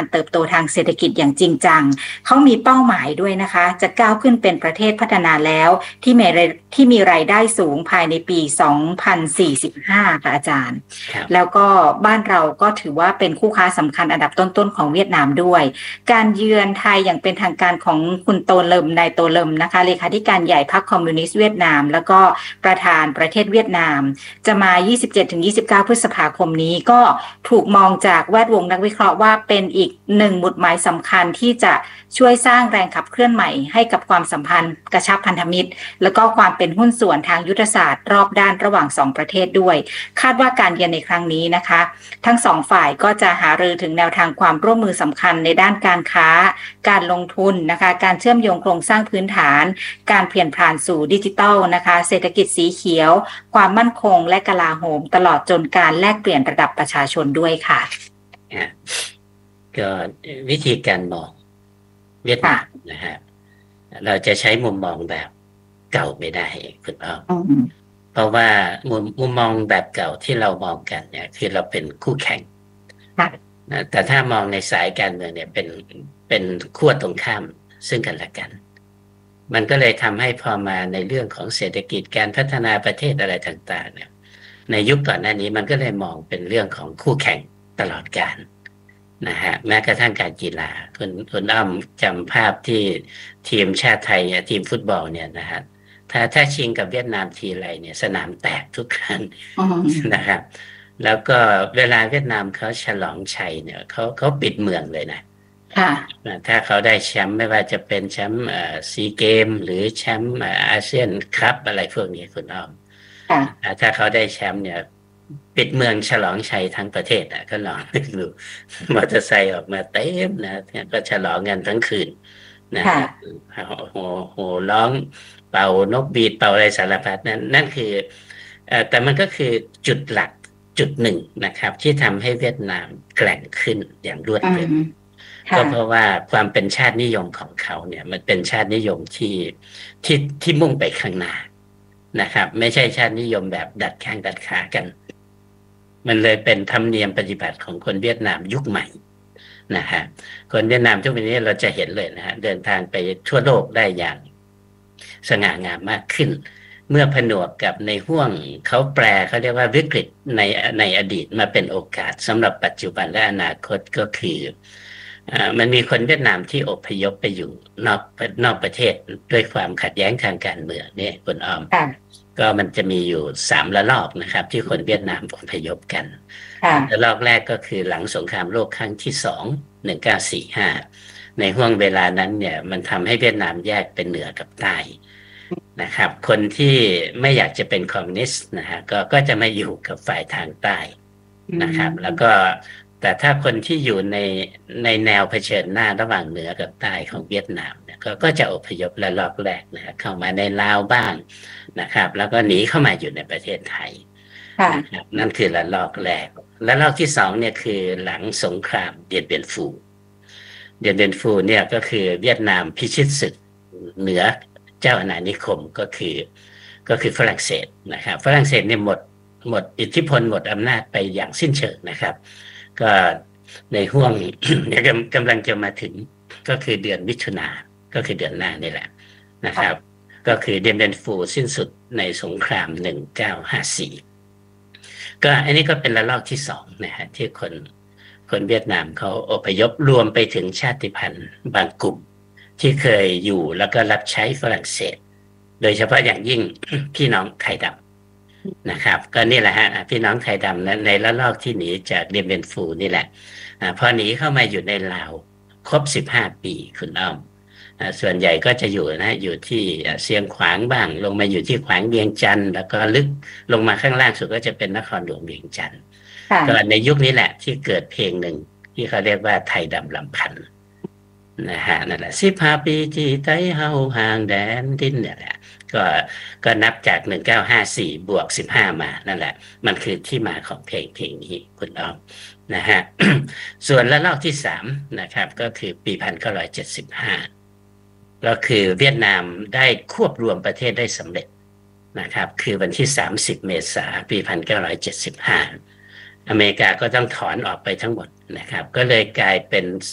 การเติบโตทางเศรษฐกิจอย่างจริงจังเขามีเป้าหมายด้วยนะคะจะก้าวขึ้นเป็นประเทศพัฒนาแล้วที่มีรายได้สูงภายในปี2045ค่ะอาจารย์แล้วก็บ้านเราก็ถือว่าเป็นคู่ค้าสำคัญอันดับต้นๆของเวียดนามด้วยการเยือนไทยอย่างเป็นทางการของคุณโตเลิมนายโตเลิมนะคะเลขาธิการใหญ่พรรคคอมมิวนิสต์เวียดนามแล้วก็ประธานประเทศเวียดนามจะมา 27-29 พฤษภาคมนี้ก็ถูกมองจากแวดวงนักวิเคราะห์ว่าเป็นอีกหนึ่งหมุดหมายสำคัญที่จะช่วยสร้างแรงขับเคลื่อนใหม่ให้กับความสัมพันธ์กระชับพันธมิตรแล้วก็ความเป็นหุ้นส่วนทางยุทธศาสตร์รอบด้านระหว่าง2ประเทศด้วยคาดว่าการเยือนในครั้งนี้นะคะทั้งสองฝ่ายก็จะหารือถึงแนวทางความร่วมมือสำคัญในด้านการค้าการลงทุนนะคะการเชื่อมโยงโครงสร้างพื้นฐานการเปลี่ยนผ่านสู่ดิจิทัลนะคะเศรษฐกิจสีเขียวความมั่นคงและกลาโหมตลอดจนการแลกเปลี่ยนระดับประชาชนด้วยค่ะก็วิธีการมองเวียดนามนะฮะเราจะใช้มุมมองแบบเก่าไม่ได้คุณอ้อมเพราะว่ามุมมองแบบเก่าที่เรามองกันเนี่ยคือเราเป็นคู่แข่งแต่ถ้ามองในสายการเมืองเนี่ยเป็นขั้วตรงข้ามซึ่งกันและกันมันก็เลยทำให้พอมาในเรื่องของเศรษฐกิจการพัฒนาประเทศอะไรต่างๆเนี่ยในยุคก่อนหน้านี้มันก็เลยมองเป็นเรื่องของคู่แข่งตลอดกาลนะฮะแม้กระทั่งการกีฬาคุณอ้อมจำภาพที่ทีมชาติไทยทีมฟุตบอลเนี่ยนะฮะถ้าชิงกับเวียดนามทีไรเนี่ยสนามแตกทุกครั้งนะครับแล้วก็เวลาเวียดนามเขาฉลองชัยเนี่ยเขาปิดเมืองเลยนะถ้าเขาได้แชมป์ไม่ว่าจะเป็นแชมป์ซีเกมหรือแชมป์อาเซียนคัพอะไรพวกนี้คุณอ้อมถ้าเขาได้แชมป์เนี่ยปิดเมืองฉลองชัยทั้งประเทศก็ลองดูมอเตอร์ไซค์ออกมาเต็มนะก็ฉลองกันทั้งคืนนะครับโหร้องเป่านกบีดเป่าอะไรสารพัดนั่นคือแต่มันก็คือจุดหลักจุดหนึ่งนะครับที่ทำให้เวียดนามแกร่งขึ้นอย่างรวดเร็วก็เพราะว่าความเป็นชาตินิยมของเขาเนี่ยมันเป็นชาตินิยมที่มุ่งไปข้างหน้านะครับไม่ใช่ชาตินิยมแบบดัดแข้งดัดขากันมันเลยเป็นธรรมเนียมปฏิบัติของคนเวียดนามยุคใหม่นะฮะคนเวียดนามทุกวันนี้เราจะเห็นเลยนะฮะเดินทางไปทั่วโลกได้อย่างสง่างามมากขึ้นเมื่อผนวกกับในห่วงเขาแปลเขาเรียกว่าวิกฤตในอดีตมาเป็นโอกาสสำหรับปัจจุบันและอนาคตก็คือมันมีคนเวียดนามที่อพยพไปอยู่นอกประเทศด้วยความขัดแย้งทางการเมืองเนี่ยคุณอ้อมก็มันจะมีอยู่3ระลอกนะครับที่คนเวียดนามอพยพกันระลอกแรกก็คือหลังสงครามโลกครั้งที่2 1945ในห่วงเวลานั้นเนี่ยมันทำให้เวียดนามแยกเป็นเหนือกับใต้นะครับคนที่ไม่อยากจะเป็นคอมมิวนิสต์นะฮะก็จะมาอยู่กับฝ่ายทางใต้นะครับแล้วก็แต่ถ้าคนที่อยู่ในแนวเผชิญหน้าระหว่างเหนือกับใต้ของเวียดนามเนี่ยก็จะอพยพระลอกแรกนะเข้ามาในลาวบ้างนะครับแล้วก็หนีเข้ามาอยู่ในประเทศไทยนะครับนั่นคือระลอกแรกและระลอกที่2เนี่ยคือหลังสงครามเดียนเบียนฟูเนี่ยก็คือเวียดนามพิชิตศึกเหนือเจ้าอาณานิคมก็คือฝรั่งเศสนะครับฝรั่งเศสเนี่ยหมดอิทธิพลหมดอำนาจไปอย่างสิ้นเชิงนะครับก็ในห่วง กำลังจะมาถึงก็คือเดือนมิถุนาก็คือเดือนหน้านี่แหละนะครับก็คือเดียนเบียนฟูสิ้นสุดในสงคราม1954ก็อันนี้ก็เป็นระลอกที่2นะฮะที่คนเวียดนามเขาอพยพรวมไปถึงชาติพันธุ์บางกลุ่มที่เคยอยู่แล้วก็รับใช้ฝรั่งเศสโดยเฉพาะอย่างยิ่ง พี่น้องไทยดำนะครับก็นี่แหละฮะพี่น้องไทยดำในระลอกที่หนีจากเดียนเบียนฟูนี่แหละพอหนีเข้ามาอยู่ในลาวครบ15ปีคุณอ้อมส่วนใหญ่ก็จะอยู่ที่เชียงขวางบ้างลงมาอยู่ที่ขวางเวียงจันทร์แล้วก็ลึกลงมาข้างล่างสุดก็จะเป็นนครหลวงเวียงจันทร์ก็ในยุคนี้แหละที่เกิดเพลงหนึ่งที่เขาเรียกว่าไทยดำลำพันธ์นะฮะนั่นแหละ15 ปีที่ไต้เฮาห่างแดนดินเนี่ยแหละก็นับจาก1954บวก15มานั่นแหละมันคือที่มาของเพลงนี้คุณอ้อมนะฮะ ส่วนระลอกที่3นะครับก็คือปี1975ก็คือเวียดนามได้ควบรวมประเทศได้สำเร็จนะครับคือวันที่30 เมษายนปี1975อเมริกาก็ต้องถอนออกไปทั้งหมดนะครับก็เลยกลายเป็น